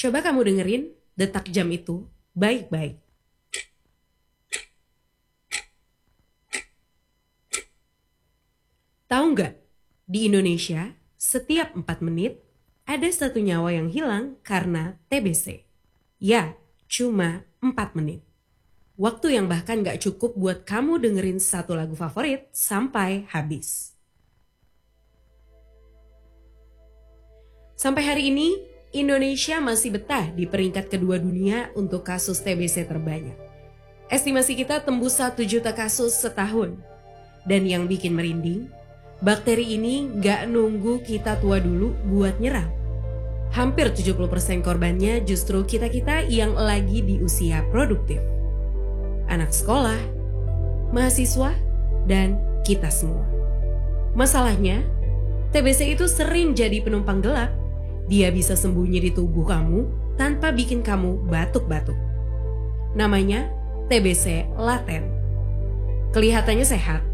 Coba kamu dengerin detak jam itu baik-baik. Tahu nggak? Di Indonesia, setiap 4 menit ada satu nyawa yang hilang karena TBC. Ya, cuma 4 menit. Waktu yang bahkan gak cukup buat kamu dengerin satu lagu favorit sampai habis. Sampai hari ini, Indonesia masih betah di peringkat kedua dunia untuk kasus TBC terbanyak. Estimasi kita tembus 1 juta kasus setahun. Dan yang bikin merinding, bakteri ini gak nunggu kita tua dulu buat nyerang. Hampir 70% korbannya justru kita-kita yang lagi di usia produktif. Anak sekolah, mahasiswa, dan kita semua. Masalahnya, TBC itu sering jadi penumpang gelap. Dia bisa sembunyi di tubuh kamu tanpa bikin kamu batuk-batuk. Namanya TBC laten. Kelihatannya sehat,